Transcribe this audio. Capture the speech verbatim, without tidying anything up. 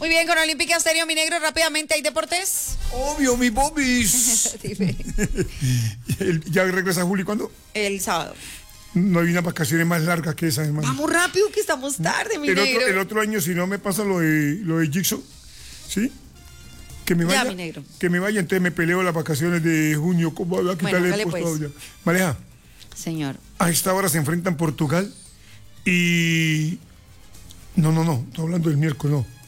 Muy bien, con Olímpica Estéreo, mi negro, rápidamente, ¿hay deportes? Obvio, mi bobis. ¿Ya regresa Juli cuándo? El sábado. No hay unas vacaciones más largas que esas, hermano. Vamos rápido, que estamos tarde, mi el negro. Otro, el otro año, si no me pasa lo de, lo de Jigsaw, ¿sí? Que me vaya, ya, mi negro. Que me vaya, entonces me peleo las vacaciones de junio. ¿Cómo voy a quitarle bueno, el puesto pues. ya? Mareja. Señor. A esta hora se enfrentan Portugal y... No, no, no, estoy hablando del miércoles, no.